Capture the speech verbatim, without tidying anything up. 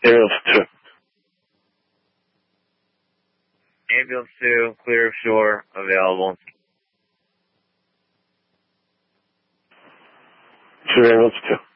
Ambulance two. Ambulance two, clear of shore, available. Two ambulance two.